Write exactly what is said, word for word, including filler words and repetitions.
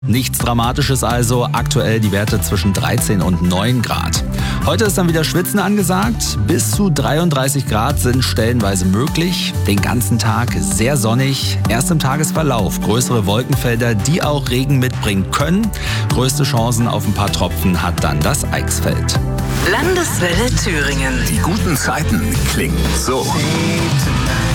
Nichts Dramatisches also, aktuell die Werte zwischen dreizehn und neun Grad. Heute ist dann wieder Schwitzen angesagt, bis zu dreiunddreißig Grad sind stellenweise möglich. Den ganzen Tag sehr sonnig, erst im Tagesverlauf größere Wolkenfelder, die auch Regen mitbringen können. Größte Chancen auf ein paar Tropfen hat dann das Eichsfeld. Landeswelle Thüringen. Die guten Zeiten klingen so.